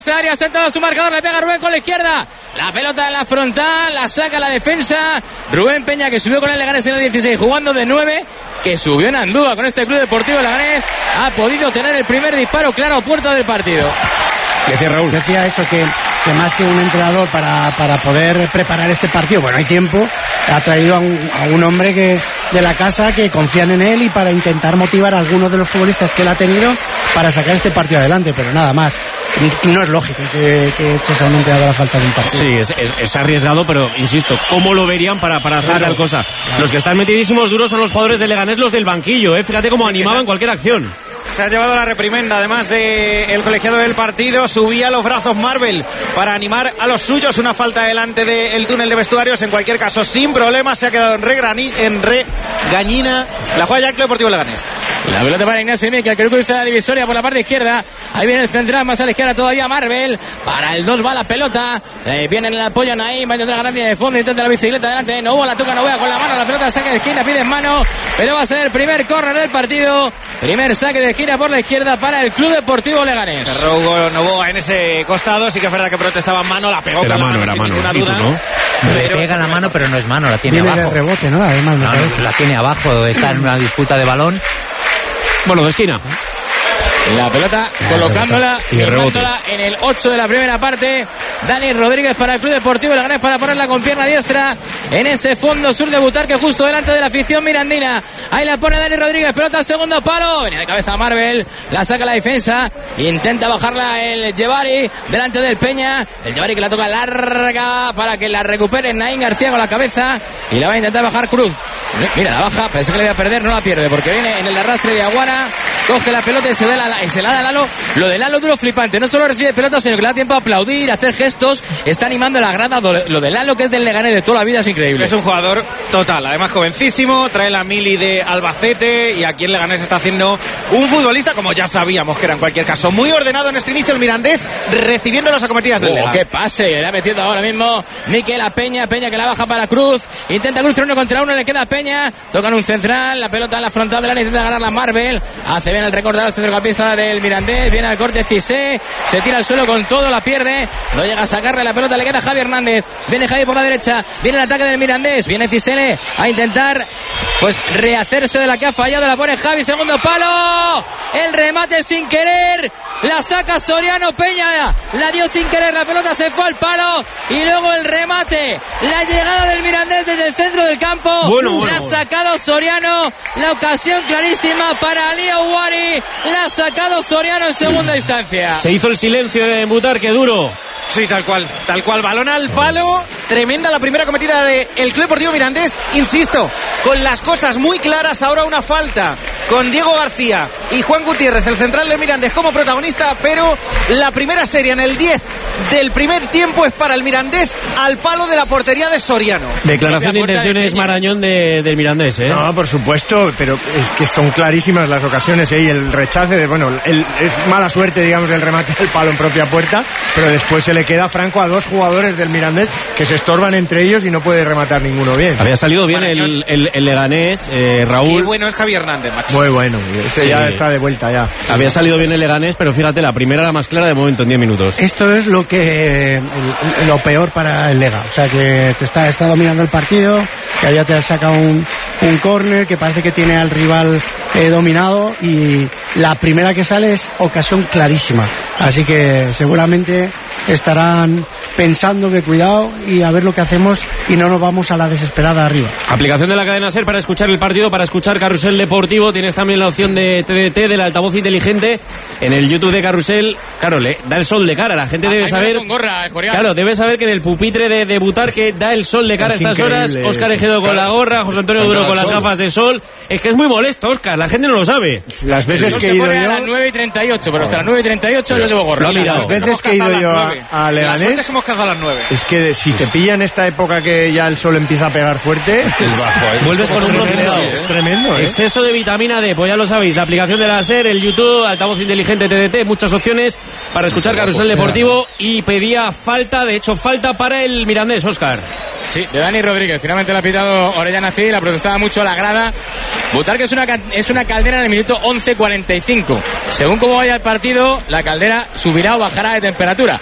Área, sentado su marcador, le pega Rubén con la izquierda, la pelota en la frontal, la saca la defensa. Rubén Peña, que subió con el Leganés en el 16, jugando de 9, que subió en Andúa con este Club Deportivo Leganés, ha podido tener el primer disparo claro a puerta del partido. Decía Raúl, decía eso, que más que un entrenador para poder preparar este partido, bueno, hay tiempo, ha traído a un hombre de la casa que confían en él y para intentar motivar a algunos de los futbolistas que él ha tenido para sacar este partido adelante, pero nada más. No es lógico que eches a un entrenador a falta de un partido. Sí, es arriesgado, pero insisto, ¿cómo lo verían para hacer tal cosa? Claro. Los que están metidísimos duros son los jugadores de Leganés, los del banquillo, fíjate cómo animaban cualquier acción. Se ha llevado la reprimenda, además del colegiado del partido, subía los brazos Marvel para animar a los suyos, una falta delante del túnel de vestuarios, en cualquier caso sin problemas, se ha quedado en regañina, la juega ya el Club Deportivo Leganés. La pelota para Ignacio Miquel, que cruza la divisoria por la parte izquierda. Ahí viene el central, más a la izquierda todavía Marvel. Para el 2 va la pelota. Viene en el apoyo Naim, va a intentar ganar línea de fondo, intenta la bicicleta adelante. Novoa la toca Novoa con la mano, la pelota saque de esquina, pide en mano. Pero va a ser el primer córner del partido. Primer saque de esquina por la izquierda para el Club Deportivo Leganés. Cerró Novoa en ese costado, sí que es verdad que protestaba en mano, la pegó era con mano, la mano, sin era ninguna duda. ¿no? Pero pega la mano, pero no es mano, la tiene viene abajo. De rebote, ¿no? Además, la tiene abajo, está en una disputa de balón. Bueno, de esquina. La pelota colocándola y llevándola en el 8 de la primera parte. Dani Rodríguez para el Club Deportivo Leganés para ponerla con pierna diestra en ese fondo sur de Butarque, justo delante de la afición mirandina. Ahí la pone Dani Rodríguez, pelota al segundo palo, venía de cabeza Marvel, la saca la defensa, intenta bajarla el Yevari delante del Peña, el Yevari que la toca larga para que la recupere Naín García con la cabeza y la va a intentar bajar Cruz. Mira, la baja, pensé que la iba a perder, no la pierde porque viene en el arrastre de Aguana, coge la pelota y se la da a Lalo. Lo de Lalo duro flipante, no solo recibe pelota sino que le da tiempo a aplaudir, a hacer gestos, está animando a la grada. Lo de Lalo, que es del Leganés de toda la vida, es increíble. Es un jugador total, además jovencísimo, trae la mili de Albacete y aquí en Leganés está haciendo un futbolista como ya sabíamos que era en cualquier caso. Muy ordenado en este inicio el Mirandés, recibiendo las acometidas del Lega. ¡Qué pase! Le ha metido ahora mismo Miquel a Peña que la baja para Cruz, intenta Cruz 1 contra 1, le queda a Peña, tocan un central, la pelota en la frontal del área, intenta ganar la Marvel, hace bien el recorte al centrocampista del Mirandés, viene al corte Cissé, se tira al suelo con todo, la pierde, no llega a sacarle la pelota, le queda Javi Hernández, viene Javi por la derecha, viene el ataque del Mirandés, viene Cissé a intentar pues rehacerse de la que ha fallado, la pone Javi, segundo palo, el remate sin querer, la saca Soriano, Peña la dio sin querer, la pelota se fue al palo y luego el remate, la llegada del Mirandés desde el centro del campo, la ha sacado Soriano, la ocasión clarísima para Leo Wari, la ha sacado Soriano en segunda instancia. Se hizo el silencio en Butarque, duro. Sí, tal cual, balón al palo, tremenda la primera cometida del Club Deportivo Mirandés, insisto, con las cosas muy claras, ahora una falta con Diego García y Juan Gutiérrez, el central del Mirandés como protagonista, pero la primera serie en el 10 del primer tiempo es para el Mirandés al palo de la portería de Soriano. Declaración de intenciones Marañón del Mirandés, No, por supuesto, pero es que son clarísimas las ocasiones, y el rechace es mala suerte, digamos, el remate al palo en propia puerta, pero después se le queda franco a dos jugadores del Mirandés que se estorban entre ellos y no puede rematar ninguno bien. Había salido bien el Leganés, Raúl. Qué bueno es Javi Hernández, macho. Muy bueno, ese ya está de vuelta ya. Había salido bien el Leganés, pero fíjate, la primera era más clara de momento en 10 minutos. Esto es lo peor para el Lega, o sea que está dominando el partido, que ya te ha sacado un córner que parece que tiene al rival dominado y la primera que sale es ocasión clarísima, así que seguramente estarán pensando que cuidado y a ver lo que hacemos y no nos vamos a la desesperada arriba. Aplicación de la cadena SER para escuchar el partido, para escuchar Carrusel Deportivo. Tienes también la opción de TDT, del altavoz inteligente, en el YouTube de Carrusel. Claro, le da el sol de cara, la gente debe saber con gorra, claro, debe saber que en el pupitre de Butarque da el sol de cara a estas horas. Óscar Ejedo con la gorra, José Antonio Duro con las gafas de sol. Es que es muy molesto, Óscar, la gente no lo sabe. Las veces que he se ido pone yo a las 9:38, pero hasta las 9:38 yo llevo gorra. Las veces que he ido yo a Leganés, es que hemos cagado a las 9. Es que si te pilla en esta época que ya el sol empieza a pegar fuerte, es bajo, vuelves con un bronceado. Es tremendo, Exceso de vitamina D, pues ya lo sabéis, la aplicación de la SER, el YouTube, altavoz inteligente TDT, muchas opciones para escuchar Carrusel Deportivo. Y pedía falta, de hecho falta para el Mirandés, Óscar. Sí, de Dani Rodríguez. Finalmente le ha pitado Orellana Cid, la protestaba mucho la grada. Butarque es una caldera en el minuto 11:45. Según cómo vaya el partido, la caldera subirá o bajará de temperatura.